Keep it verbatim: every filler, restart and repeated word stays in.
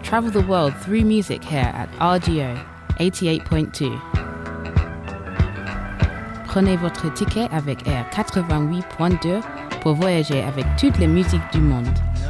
Travel the world through music here at R G O eighty-eight point two. Prenez votre ticket avec Air quatre-vingt-huit point deux pour voyager avec toutes les musiques du monde.